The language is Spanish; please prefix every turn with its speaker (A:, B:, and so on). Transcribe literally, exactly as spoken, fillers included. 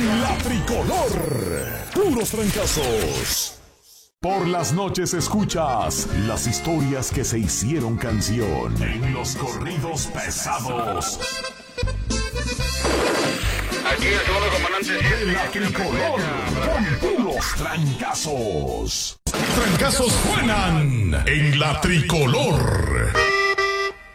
A: En la tricolor, puros trancazos. Por las noches escuchas las historias que se hicieron canción en los corridos pesados.
B: Aquí el segundo comandante.
A: En la tricolor, con puros trancazos. Trancazos suenan en la tricolor.